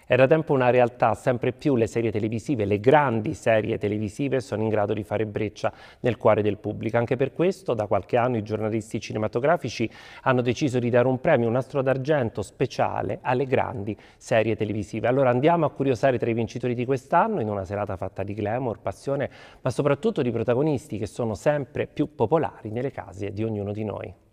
È da tempo una realtà, sempre più le serie televisive, le grandi serie televisive sono in grado di fare breccia nel cuore del pubblico. Anche per questo da qualche anno i giornalisti cinematografici hanno deciso di dare un premio, un Nastro d'Argento speciale alle grandi serie televisive. Allora andiamo a curiosare tra i vincitori di quest'anno in una serata fatta di glamour, passione, ma soprattutto di protagonisti che sono sempre più popolari nelle case di ognuno di noi.